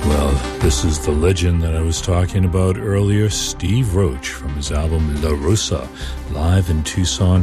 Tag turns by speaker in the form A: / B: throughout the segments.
A: Well, this is the legend that I was talking about earlier, Steve Roach, from his album La Rosa, live in Tucson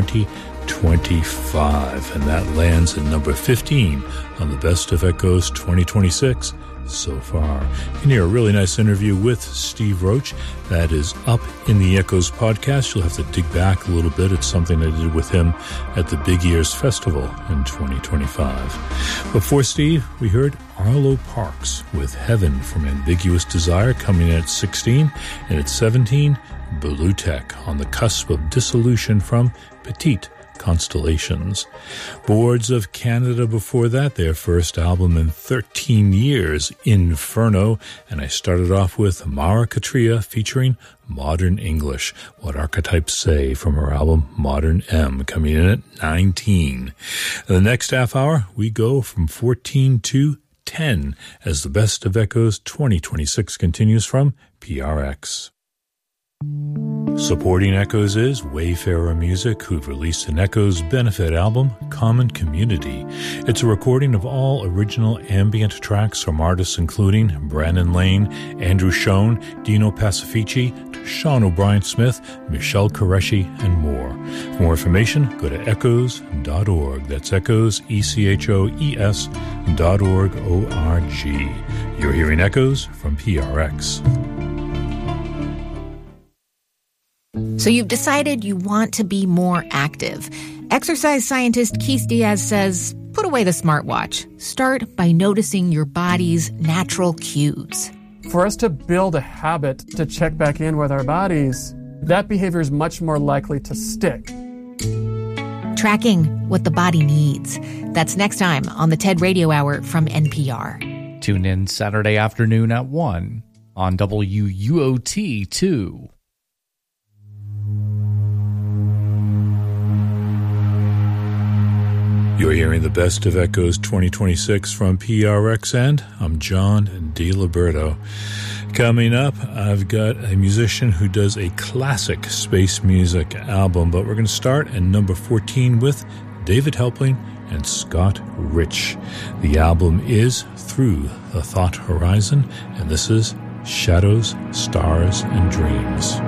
A: 2025. And that lands at number 15 on the Best of Echoes 2026 so far. You can hear a really nice interview with Steve Roach. That is up in the Echoes podcast. You'll have to dig back a little bit. It's something I did with him at the Big Ears Festival in 2025. Before Steve, we heard Arlo Parks with Heaven from Ambiguous Desire, coming in at 16, and at 17, Blue Tech, on the cusp of dissolution from Petite Constellations. Boards of Canada before that, their first album in 13 years, Inferno, and I started off with Mara Katria featuring Modern English, What Archetypes Say, from her album Modern M, coming in at 19. In the next half hour, we go from 14 to 10 as the Best of Echoes 2026 continues from PRX. Supporting Echoes is Wayfarer Music, who've released an Echoes benefit album, Common Community. It's a recording of all original ambient tracks from artists including Brandon Lane, Andrew Schoen, Dino Pacifici, Sean O'Brien Smith, Michelle Qureshi, and more. For more information, go to echoes.org. That's Echoes, ECHOES.org, O-R-G. You're hearing Echoes from PRX.
B: So you've decided you want to be more active. Exercise scientist Keith Diaz says, put away the smartwatch. Start by noticing your body's natural cues.
C: For us to build a habit to check back in with our bodies, that behavior is much more likely to stick.
B: Tracking what the body needs. That's next time on the TED Radio Hour from NPR.
D: Tune in Saturday afternoon at 1 on WUOT2.
A: You're hearing the Best of Echoes 2026 from PRX, and I'm John DiLiberto. Coming up, I've got a musician who does a classic space music album, but we're going to start at number 14 with David Helpling and Scott Rich. The album is Through the Thought Horizon, and this is Shadows, Stars, and Dreams.